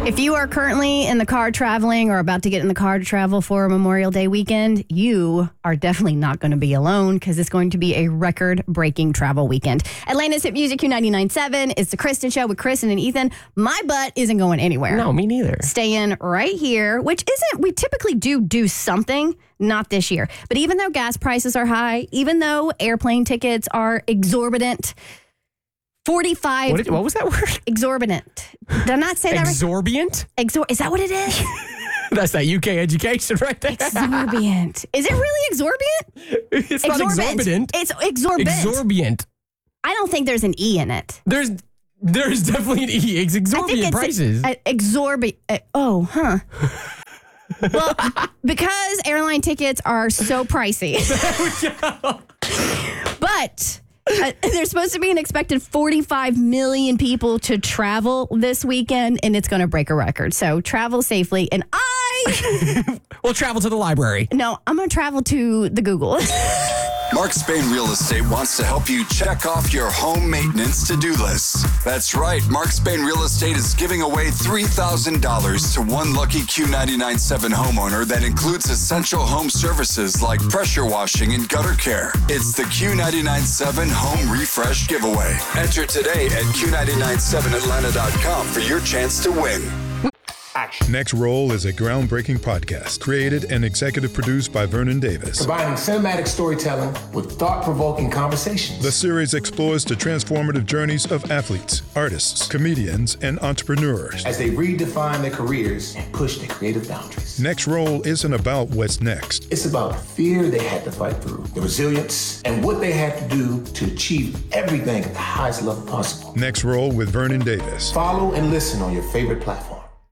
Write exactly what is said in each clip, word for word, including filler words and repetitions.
If you are currently in the car traveling or about to get in the car to travel for Memorial Day weekend, you are definitely not going to be alone because it's going to be a record-breaking travel weekend. Atlanta's Hit Music Q ninety-nine point seven. It's the Kristen Show with Kristen and Ethan. My butt isn't going anywhere. No, me neither. Staying right here, which isn't, we typically do do something, not this year. But even though gas prices are high, even though airplane tickets are exorbitant, forty-five. What, did, what was that word? Exorbitant. Did I not say that right? Exorbitant? Exor- is that what it is? That's that U K education right there. Exorbitant. Is it really exorbitant? It's not exorbitant. It's exorbitant. Exorbitant. I don't think there's an E in it. There's there's definitely an E. It's exorbitant it's prices. A, a exorbitant. Uh, oh, huh. Well, because airline tickets are so pricey. There we go. But uh, there's supposed to be an expected forty-five million people to travel this weekend, and it's going to break a record. So travel safely. And I... We'll travel to the library. No, I'm going to travel to the Google. Mark Spain Real Estate wants to help you check off your home maintenance to-do list. That's right. Mark Spain Real Estate is giving away three thousand dollars to one lucky Q ninety-nine point seven homeowner that includes essential home services like pressure washing and gutter care. It's the Q ninety-nine point seven Home Refresh Giveaway. Enter today at Q nine nine seven Atlanta dot com for your chance to win. Next Roll is a groundbreaking podcast created and executive produced by Vernon Davis. Combining cinematic storytelling with thought-provoking conversations. The series explores the transformative journeys of athletes, artists, comedians, and entrepreneurs as they redefine their careers and push their creative boundaries. Next Roll isn't about what's next. It's about the fear they had to fight through, the resilience, and what they had to do to achieve everything at the highest level possible. Next Roll with Vernon Davis. Follow and listen on your favorite platform.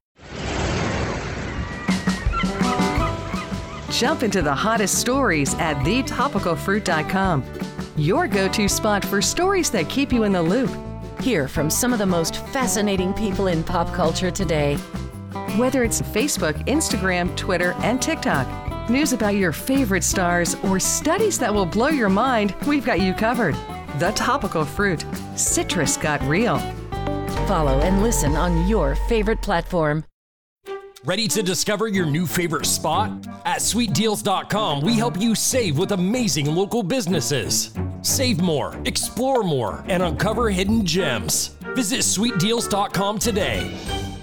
Jump into the hottest stories at the topical fruit dot com. Your go-to spot for stories that keep you in the loop. Hear from some of the most fascinating people in pop culture today. Whether it's Facebook, Instagram, Twitter, and TikTok, news about your favorite stars, or studies that will blow your mind, we've got you covered. The Topical Fruit. Citrus got real. Follow and listen on your favorite platform. Ready to discover your new favorite spot? At sweet deals dot com, we help you save with amazing local businesses. Save more, explore more, and uncover hidden gems. Visit sweet deals dot com today.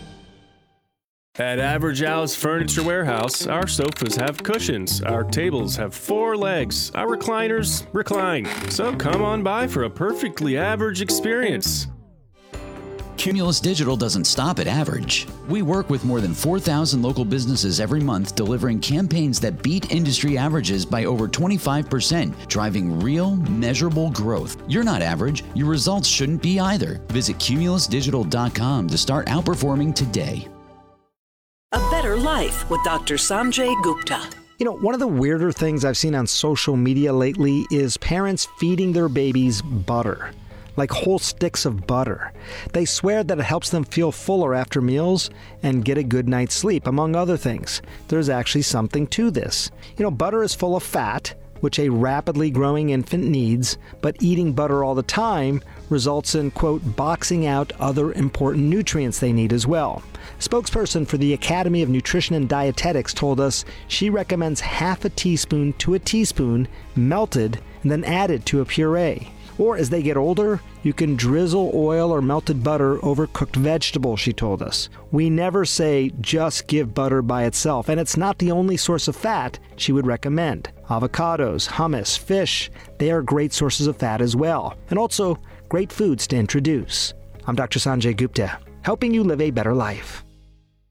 At Average Al's Furniture Warehouse, our sofas have cushions, our tables have four legs, our recliners recline. So come on by for a perfectly average experience. Cumulus Digital doesn't stop at average. We work with more than four thousand local businesses every month, delivering campaigns that beat industry averages by over twenty-five percent, driving real, measurable growth. You're not average. Your results shouldn't be either. Visit cumulus digital dot com to start outperforming today. A Better Life with Doctor Sanjay Gupta. You know, one of the weirder things I've seen on social media lately is parents feeding their babies butter. Like whole sticks of butter. They swear that it helps them feel fuller after meals and get a good night's sleep, among other things. There's actually something to this. You know, butter is full of fat, which a rapidly growing infant needs, but eating butter all the time results in, quote, boxing out other important nutrients they need as well. Spokesperson for the Academy of Nutrition and Dietetics told us she recommends half a teaspoon to a teaspoon melted and then added to a puree. Or as they get older, you can drizzle oil or melted butter over cooked vegetables, she told us. We never say just give butter by itself, and it's not the only source of fat she would recommend. Avocados, hummus, fish, they are great sources of fat as well, and also great foods to introduce. I'm Doctor Sanjay Gupta, helping you live a better life.